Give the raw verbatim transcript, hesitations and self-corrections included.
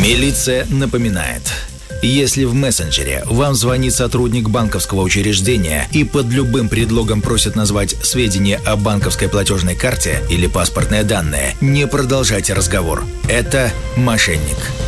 Милиция напоминает. Если в мессенджере вам звонит сотрудник банковского учреждения и под любым предлогом просит назвать сведения о банковской платежной карте или паспортные данные, не продолжайте разговор. Это мошенник.